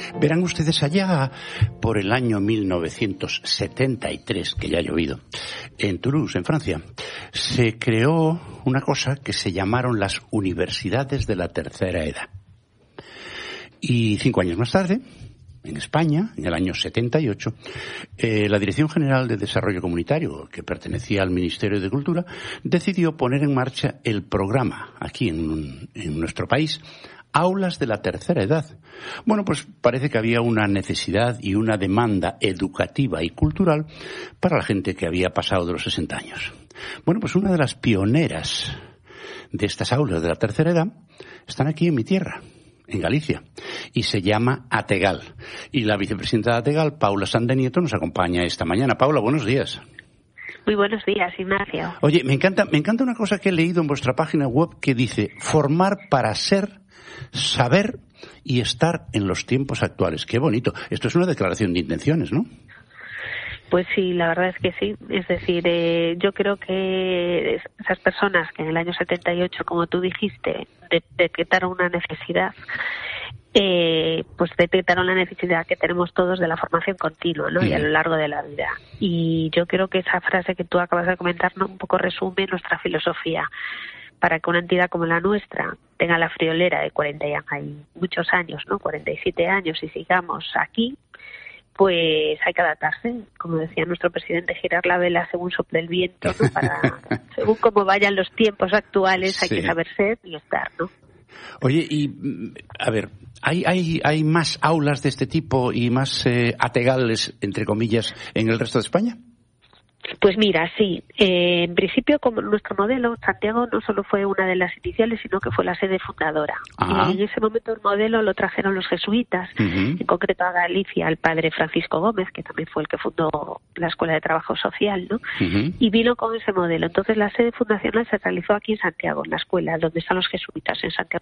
Verán ustedes, allá por el año 1973, que ya ha llovido, en Toulouse, en Francia, se creó una cosa que se llamaron las universidades de la tercera edad. Y 5 años más tarde, en España, en el año 78, la Dirección General de Desarrollo Comunitario, que pertenecía al Ministerio de Cultura, decidió poner en marcha el programa, aquí en nuestro país, Aulas de la Tercera Edad. Bueno, pues parece que había una necesidad y una demanda educativa y cultural para la gente que había pasado de los 60 años. Bueno, pues una de las pioneras de estas aulas de la tercera edad están aquí en mi tierra, en Galicia, y se llama Ategal. Y la vicepresidenta de Ategal, Paula Sandenieto, nos acompaña esta mañana. Paula, buenos días. Muy buenos días, Ignacio. Oye, me encanta una cosa que he leído en vuestra página web que dice: formar para ser, saber y estar en los tiempos actuales. Qué bonito. Esto es una declaración de intenciones, ¿no? Pues sí, la verdad es que sí. Es decir, yo creo que esas personas que en el año 78, como tú dijiste, detectaron una necesidad, pues detectaron la necesidad que tenemos todos de la formación continua, ¿no? Y a lo largo de la vida. Y yo creo que esa frase que tú acabas de comentar, ¿no?, un poco resume nuestra filosofía. Para que una entidad como la nuestra tenga la friolera de 40 y muchos años, ¿no?, 47 años, y sigamos aquí, pues hay que adaptarse. Como decía nuestro presidente, girar la vela según sople el viento, ¿no? Según cómo vayan los tiempos actuales, hay que saber ser y estar, ¿no? Oye, y a ver, ¿hay más aulas de este tipo y más ategales, entre comillas, en el resto de España? Pues mira, sí. En principio, como nuestro modelo, Santiago no solo fue una de las iniciales, sino que fue la sede fundadora. Y en ese momento el modelo lo trajeron los jesuitas, en concreto a Galicia, el padre Francisco Gómez, que también fue el que fundó la Escuela de Trabajo Social, ¿no? Y vino con ese modelo. Entonces la sede fundacional se realizó aquí en Santiago, en la escuela donde están los jesuitas, en Santiago.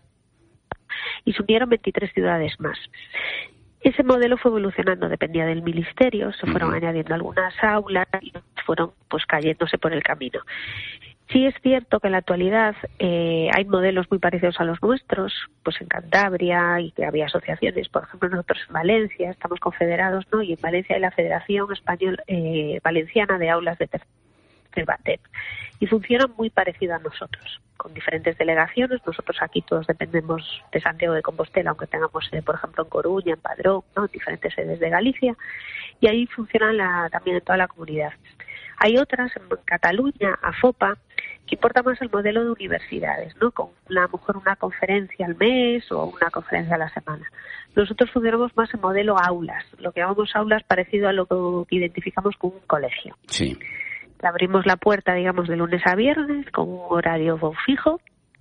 Y se unieron 23 ciudades más. Ese modelo fue evolucionando, dependía del ministerio, se fueron añadiendo algunas aulas y fueron pues cayéndose por el camino. Sí es cierto que en la actualidad hay modelos muy parecidos a los nuestros, pues en Cantabria, y que había asociaciones, por ejemplo nosotros en Valencia estamos confederados, ¿no? Y en Valencia hay la Federación Valenciana de Aulas de Terbatep, y funcionan muy parecido a nosotros, con diferentes delegaciones. Nosotros aquí todos dependemos de Santiago de Compostela, aunque tengamos sede, por ejemplo, en Coruña, en Padrón, ¿no?, en diferentes sedes de Galicia, y ahí funcionan también en toda la comunidad. Hay otras, en Cataluña, AFOPA, que importa más el modelo de universidades, ¿no?, con a lo mejor una conferencia al mes o una conferencia a la semana. Nosotros funcionamos más en modelo aulas, lo que llamamos aulas parecido a lo que identificamos con un colegio. Sí. Abrimos la puerta, digamos, de lunes a viernes con un horario fijo,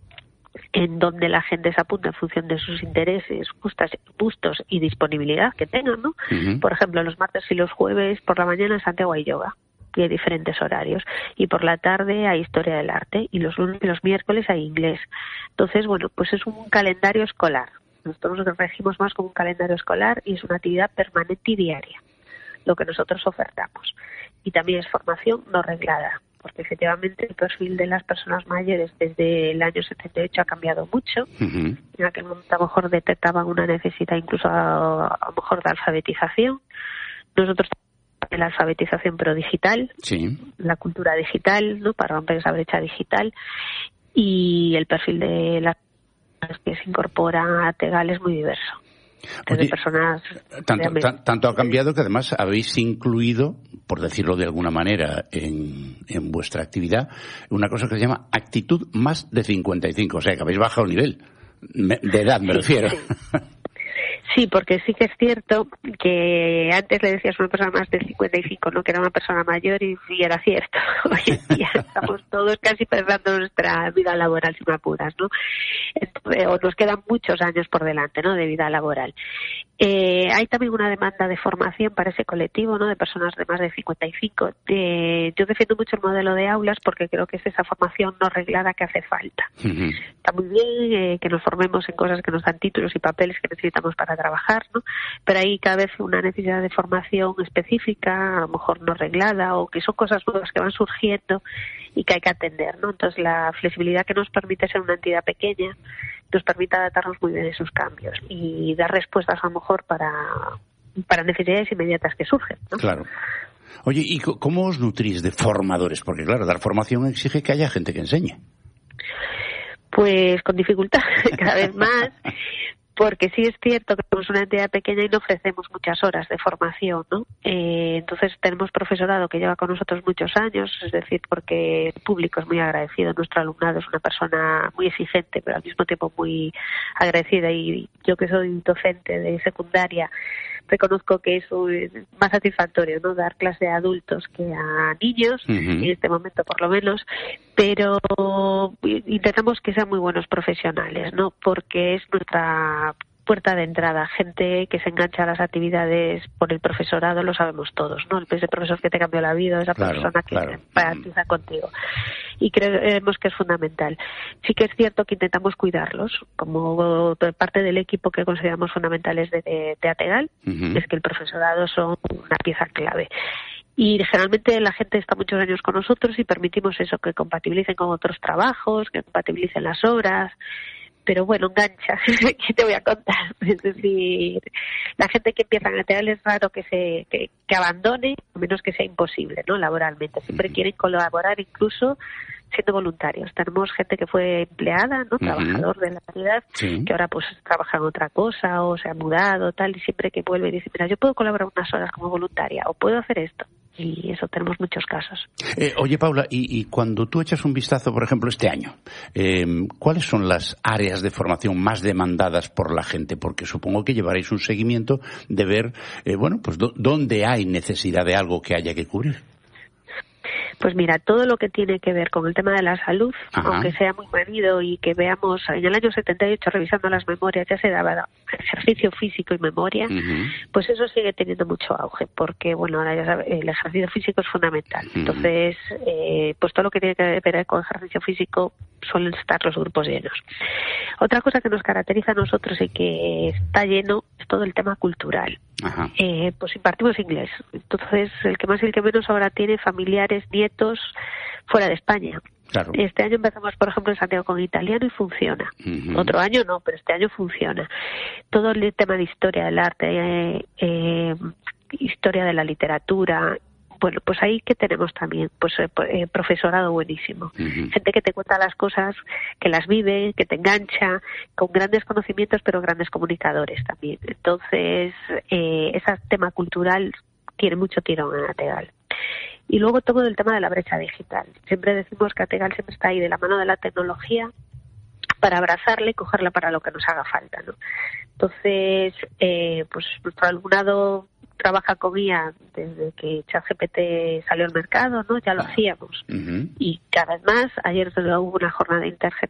en donde la gente se apunta en función de sus intereses, gustos y disponibilidad que tengan, ¿no? Por ejemplo, los martes y los jueves por la mañana en Santiago hay yoga, y hay diferentes horarios, y por la tarde hay historia del arte, y los lunes y los miércoles hay inglés. Entonces, bueno, pues es un calendario escolar. Nosotros nos regimos más como un calendario escolar y es una actividad permanente y diaria, lo que nosotros ofertamos. Y también es formación no reglada, porque efectivamente el perfil de las personas mayores desde el año 78 ha cambiado mucho. En aquel momento a lo mejor detectaban una necesidad incluso a lo mejor de alfabetización. Nosotros tenemos la alfabetización pero digital, la cultura digital, ¿no?, para romper esa brecha digital, y el perfil de las personas que se incorporan a Tegal es muy diverso. Oye, personas tanto ha cambiado que además habéis incluido, por decirlo de alguna manera, en vuestra actividad, una cosa que se llama actitud más de 55, o sea que habéis bajado el nivel de edad, me refiero. Sí. Sí, porque sí que es cierto que antes le decías a una persona más de 55, ¿no?, que era una persona mayor, y era cierto. Hoy en día estamos todos casi pensando nuestra vida laboral, si me apuras, ¿no? O nos quedan muchos años por delante, ¿no?, de vida laboral. Hay también una demanda de formación para ese colectivo, ¿no?, de personas de más de 55. Yo defiendo mucho el modelo de aulas porque creo que es esa formación no reglada que hace falta. Está muy bien que nos formemos en cosas que nos dan títulos y papeles que necesitamos para trabajar, ¿no?, pero hay cada vez una necesidad de formación específica, a lo mejor no reglada, o que son cosas nuevas que van surgiendo y que hay que atender, ¿no? Entonces la flexibilidad que nos permite ser una entidad pequeña nos permite adaptarnos muy bien a esos cambios y dar respuestas a lo mejor para necesidades inmediatas que surgen, ¿no? Claro. Oye, ¿y cómo os nutrís de formadores? Porque claro, dar formación exige que haya gente que enseñe. Pues con dificultad, cada vez más, porque sí es cierto que somos una entidad pequeña y no ofrecemos muchas horas de formación, ¿no? Entonces tenemos profesorado que lleva con nosotros muchos años, es decir, porque el público es muy agradecido, nuestro alumnado es una persona muy exigente, pero al mismo tiempo muy agradecida, y yo que soy docente de secundaria, reconozco que es más satisfactorio, ¿no?, dar clase a adultos que a niños, en este momento por lo menos, pero intentamos que sean muy buenos profesionales, ¿no?, porque es nuestra puerta de entrada, gente que se engancha a las actividades por el profesorado, lo sabemos todos, ¿no? Ese profesor que te cambió la vida, esa persona que empatiza contigo. Y creemos que es fundamental. Sí que es cierto que intentamos cuidarlos, como parte del equipo que consideramos fundamentales de ATEGAL, es que el profesorado son una pieza clave. Y generalmente la gente está muchos años con nosotros y permitimos eso, que compatibilicen con otros trabajos, que compatibilicen las horas. Pero bueno, engancha, ¿qué te voy a contar? Es decir, la gente que empieza en ATEGAL es raro que abandone, a menos que sea imposible, ¿no?, laboralmente. Siempre quieren colaborar, incluso siendo voluntarios. Tenemos gente que fue empleada, ¿no?, trabajador de la entidad, que ahora pues trabaja en otra cosa o se ha mudado, tal, y siempre que vuelve dice, mira, yo puedo colaborar unas horas como voluntaria o puedo hacer esto. Y eso tenemos muchos casos. Oye, Paula, y cuando tú echas un vistazo, por ejemplo, este año, ¿cuáles son las áreas de formación más demandadas por la gente? Porque supongo que llevaréis un seguimiento de ver, pues dónde hay necesidad de algo que haya que cubrir. Pues mira, todo lo que tiene que ver con el tema de la salud, aunque sea muy medido y que veamos, en el año 78, revisando las memorias, ya se daba ejercicio físico y memoria, pues eso sigue teniendo mucho auge, porque, bueno, ahora ya sabes, el ejercicio físico es fundamental. Entonces, pues todo lo que tiene que ver con ejercicio físico suelen estar los grupos llenos. Otra cosa que nos caracteriza a nosotros y que está lleno es todo el tema cultural. Pues impartimos inglés. Entonces, el que más y el que menos ahora tiene familiares, nietos fuera de España. Claro. Este año empezamos, por ejemplo, en Santiago con italiano y funciona. Otro año no, pero este año funciona. Todo el tema de historia del arte, historia de la literatura. Bueno, pues ahí que tenemos también, pues profesorado buenísimo. Gente que te cuenta las cosas, que las vive, que te engancha, con grandes conocimientos, pero grandes comunicadores también. Entonces, ese tema cultural tiene mucho tirón en ATEGAL. Y luego todo el tema de la brecha digital. Siempre decimos que ATEGAL siempre está ahí de la mano de la tecnología para abrazarla y cogerla para lo que nos haga falta, ¿no? Entonces, pues nuestro alumnado trabaja con IA desde que ChatGPT salió al mercado, ¿no? Ya lo hacíamos. Y cada vez más, ayer hubo una jornada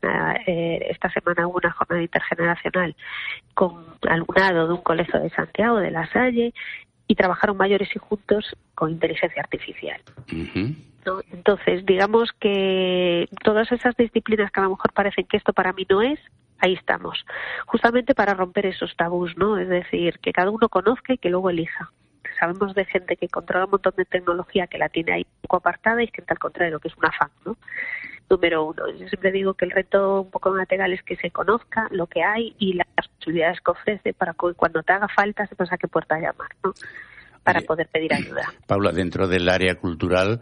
esta semana hubo una jornada intergeneracional con alumnado de un colegio de Santiago, de La Salle, y trabajaron mayores y juntos con inteligencia artificial. ¿No? Entonces, digamos que todas esas disciplinas que a lo mejor parecen que esto para mí no es, ahí estamos. Justamente para romper esos tabús, ¿no? Es decir, que cada uno conozca y que luego elija. Sabemos de gente que controla un montón de tecnología que la tiene ahí un poco apartada y gente al contrario, que es un afán, ¿no? Número uno. Yo siempre digo que el reto un poco en ATEGAL es que se conozca lo que hay y las posibilidades que ofrece para que cuando te haga falta sepas a qué puerta llamar, ¿no?, para poder pedir ayuda. Paula, dentro del área cultural,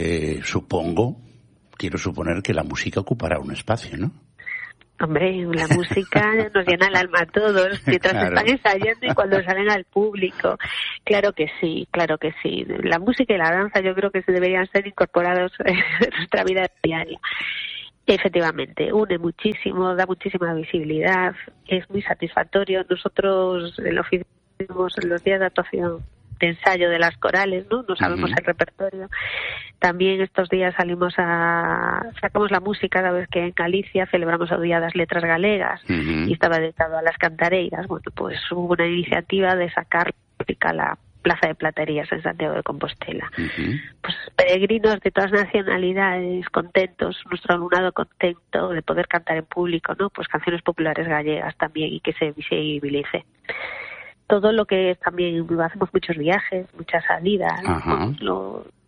quiero suponer que la música ocupará un espacio, ¿no? Hombre, la música nos llena el alma a todos, mientras están ensayando y cuando salen al público. Claro que sí, claro que sí. La música y la danza yo creo que se deberían ser incorporados en nuestra vida diaria. Efectivamente, une muchísimo, da muchísima visibilidad, es muy satisfactorio. Nosotros en los días de actuación, de ensayo de las corales, ¿no? No sabemos el repertorio. También estos días sacamos la música cada vez que en Galicia celebramos el Día das Letras Galegas y estaba dedicado a las cantareiras. Bueno, pues hubo una iniciativa de sacar música a la Plaza de Platerías en Santiago de Compostela. Pues peregrinos de todas nacionalidades contentos, nuestro alumnado contento de poder cantar en público, ¿no? Pues canciones populares gallegas también y que se visibilice. Todo lo que también hacemos muchos viajes, muchas salidas,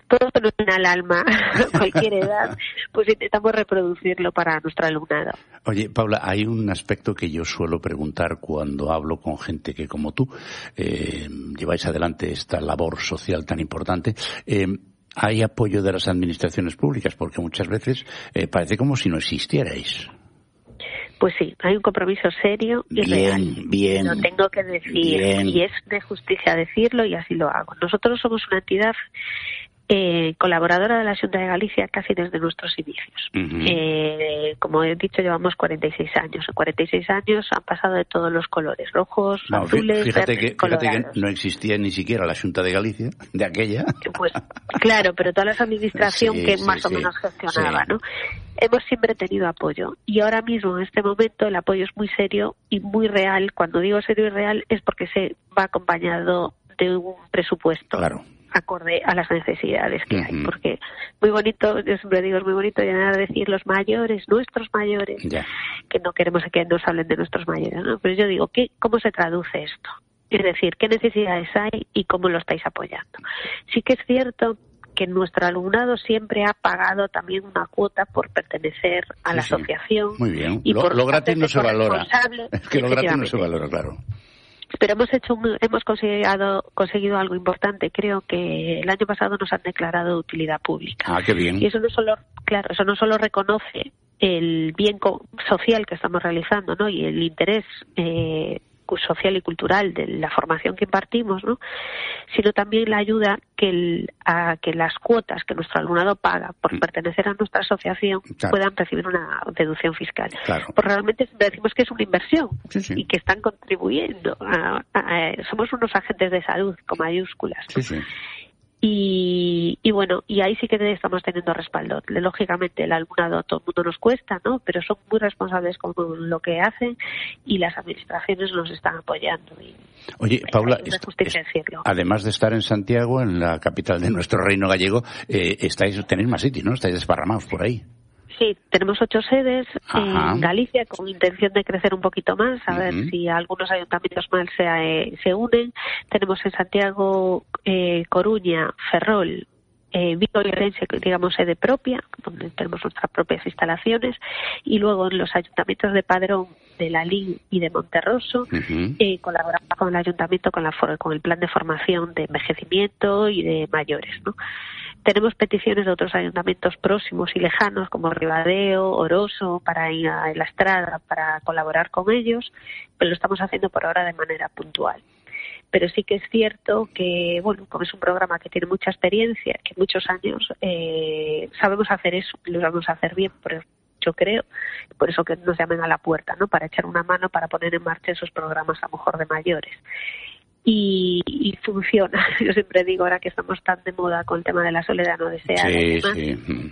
todo lo que nos viene al alma a cualquier edad, pues intentamos reproducirlo para nuestro alumnado. Oye, Paula, hay un aspecto que yo suelo preguntar cuando hablo con gente que, como tú, lleváis adelante esta labor social tan importante. ¿Hay apoyo de las administraciones públicas? Porque muchas veces parece como si no existierais. Pues sí, hay un compromiso serio y real. Bien. Lo tengo que decir. Bien. Y es de justicia decirlo y así lo hago. Nosotros somos una entidad colaboradora de la Xunta de Galicia casi desde nuestros inicios. Como he dicho, llevamos 46 años. En 46 años han pasado de todos los colores, rojos, azules, fíjate verdes, que no existía ni siquiera la Xunta de Galicia, de aquella. Pues claro, pero toda la administración que más o menos gestionaba, ¿no? Hemos siempre tenido apoyo y ahora mismo, en este momento, el apoyo es muy serio y muy real. Cuando digo serio y real es porque se va acompañado de un presupuesto. Claro. Acorde a las necesidades que hay, porque muy bonito, yo siempre digo, es muy bonito llegar a decir los mayores, nuestros mayores, que no queremos que nos hablen de nuestros mayores, ¿no? Pero yo digo, ¿cómo se traduce esto? Es decir, ¿qué necesidades hay y cómo lo estáis apoyando? Sí que es cierto que nuestro alumnado siempre ha pagado también una cuota por pertenecer a la asociación. Muy bien, y lo gratis no se valora. Es que lo gratis no se valora, claro. Pero hemos conseguido algo importante. Creo que el año pasado nos han declarado de utilidad pública. Ah, qué bien. Y eso no solo reconoce el bien social que estamos realizando, ¿no? Y el interés social y cultural de la formación que impartimos, ¿no? Sino también la ayuda a que las cuotas que nuestro alumnado paga por pertenecer a nuestra asociación puedan recibir una deducción fiscal. Claro. Pues realmente decimos que es una inversión y que están contribuyendo somos unos agentes de salud con mayúsculas, ¿no? Y bueno, y ahí sí que estamos teniendo respaldo. Lógicamente el alumnado a todo el mundo nos cuesta, ¿no? Pero son muy responsables con lo que hacen y las administraciones nos están apoyando. Oye, Paula, además de estar en Santiago, en la capital de nuestro reino gallego, tenéis más sitios, ¿no? Estáis desparramados por ahí. Sí, tenemos 8 sedes en Galicia con intención de crecer un poquito más, a ver si algunos ayuntamientos más se unen. Tenemos en Santiago, Coruña, Ferrol, Vigo y Ourense, digamos, sede propia, donde tenemos nuestras propias instalaciones, y luego en los ayuntamientos de Padrón, de Lalín y de Monterroso, colaboramos con el ayuntamiento con el plan de formación de envejecimiento y de mayores, ¿no? Tenemos peticiones de otros ayuntamientos próximos y lejanos, como Ribadeo, Oroso, para ir a La Estrada, para colaborar con ellos, pero lo estamos haciendo por ahora de manera puntual. Pero sí que es cierto que, bueno, como es un programa que tiene mucha experiencia, que muchos años sabemos hacer eso, lo vamos a hacer bien, yo creo, por eso que nos llamen a la puerta, ¿no? Para echar una mano, para poner en marcha esos programas a lo mejor de mayores. Y funciona. Yo siempre digo, ahora que estamos tan de moda con el tema de la soledad no deseada y demás,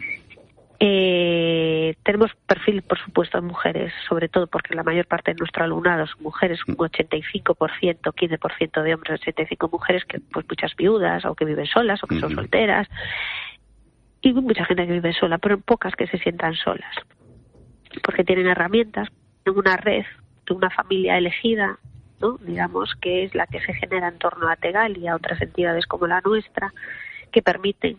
tenemos perfil, por supuesto, de mujeres, sobre todo porque la mayor parte de nuestro alumnado son mujeres, un 85%, 15% de hombres, 85 mujeres, que pues muchas viudas o que viven solas o que son solteras, y mucha gente que vive sola, pero pocas que se sientan solas, porque tienen herramientas, tienen una red de una familia elegida, ¿no? Digamos que es la que se genera en torno a Tegal y a otras entidades como la nuestra, que permiten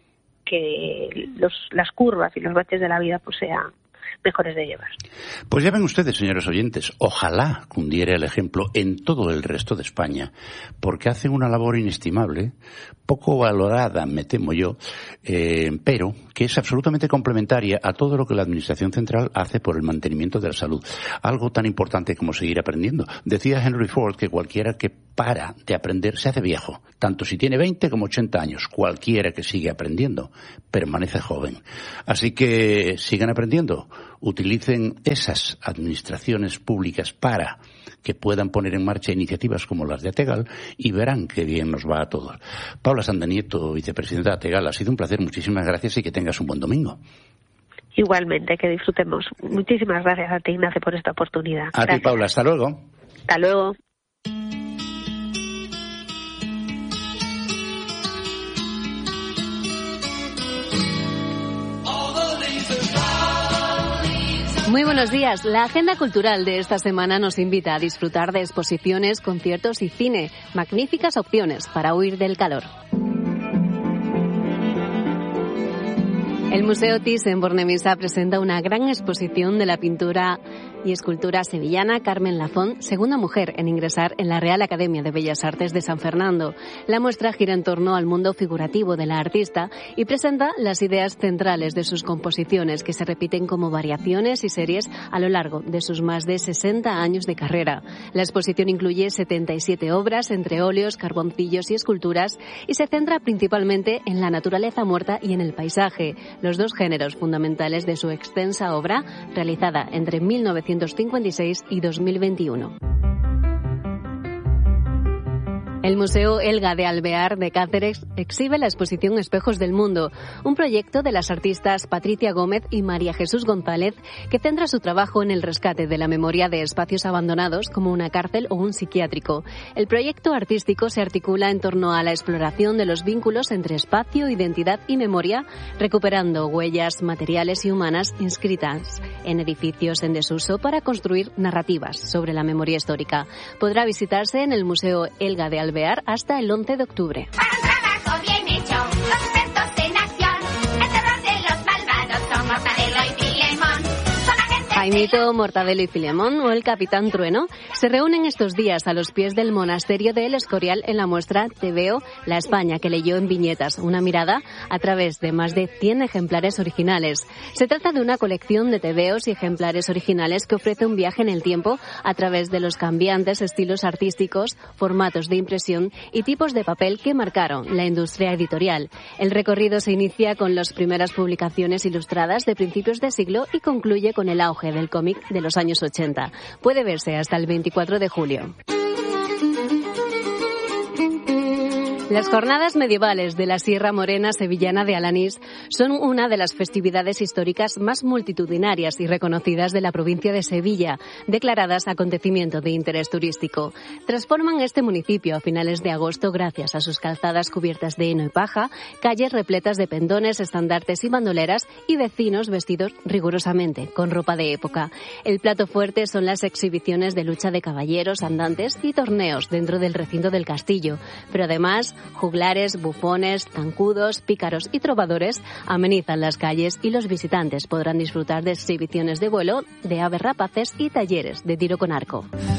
que las curvas y los baches de la vida pues sean mejores de llevar. Pues ya ven ustedes, señores oyentes, ojalá cundiera el ejemplo en todo el resto de España, porque hacen una labor inestimable, poco valorada, me temo yo, pero que es absolutamente complementaria a todo lo que la Administración Central hace por el mantenimiento de la salud. Algo tan importante como seguir aprendiendo. Decía Henry Ford que cualquiera que para de aprender se hace viejo, tanto si tiene 20 como 80 años. Cualquiera que sigue aprendiendo permanece joven. Así que sigan aprendiendo, utilicen esas administraciones públicas para que puedan poner en marcha iniciativas como las de Ategal y verán qué bien nos va a todos. Paula Sandanieto, vicepresidenta de Ategal, ha sido un placer, muchísimas gracias y que tengas un buen domingo. Igualmente, que disfrutemos. Muchísimas gracias a ti, Ignacio, por esta oportunidad. A ti, Paula, hasta luego. Hasta luego. Muy buenos días. La agenda cultural de esta semana nos invita a disfrutar de exposiciones, conciertos y cine. Magníficas opciones para huir del calor. El Museo Thyssen-Bornemisza presenta una gran exposición de la pintura y escultura sevillana Carmen Lafont, segunda mujer en ingresar en la Real Academia de Bellas Artes de San Fernando. La muestra gira en torno al mundo figurativo de la artista y presenta las ideas centrales de sus composiciones, que se repiten como variaciones y series a lo largo de sus más de 60 años de carrera. La exposición incluye 77 obras, entre óleos, carboncillos y esculturas, y se centra principalmente en la naturaleza muerta y en el paisaje, los dos géneros fundamentales de su extensa obra, realizada entre 1956 y 2021. El Museo Elga de Alvear de Cáceres exhibe la exposición Espejos del Mundo, un proyecto de las artistas Patricia Gómez y María Jesús González, que centra su trabajo en el rescate de la memoria de espacios abandonados como una cárcel o un psiquiátrico. El proyecto artístico se articula en torno a la exploración de los vínculos entre espacio, identidad y memoria, recuperando huellas materiales y humanas inscritas en edificios en desuso para construir narrativas sobre la memoria histórica. Podrá visitarse en el Museo Elga de Alvear hasta el 11 de octubre. Para un trabajo bien hecho, los expertos en acción, el terror de los malvados son Mortadelo y Filemón. Jaimito, Mortadelo y Filemón, o el Capitán Trueno, se reúnen estos días a los pies del monasterio de El Escorial en la muestra Te veo, la España que leyó en viñetas, una mirada a través de más de 100 ejemplares originales. Se trata de una colección de tebeos y ejemplares originales que ofrece un viaje en el tiempo a través de los cambiantes estilos artísticos, formatos de impresión y tipos de papel que marcaron la industria editorial. El recorrido se inicia con las primeras publicaciones ilustradas de principios de siglo y concluye con el auge del cómic de los años 80. Puede verse hasta el 24 de julio. Las jornadas medievales de la Sierra Morena sevillana de Alanís son una de las festividades históricas más multitudinarias y reconocidas de la provincia de Sevilla, declaradas acontecimiento de interés turístico. Transforman este municipio a finales de agosto gracias a sus calzadas cubiertas de heno y paja, calles repletas de pendones, estandartes y bandoleras y vecinos vestidos rigurosamente con ropa de época. El plato fuerte son las exhibiciones de lucha de caballeros, andantes y torneos dentro del recinto del castillo, pero además juglares, bufones, zancudos, pícaros y trovadores amenizan las calles y los visitantes podrán disfrutar de exhibiciones de vuelo, de aves rapaces y talleres de tiro con arco.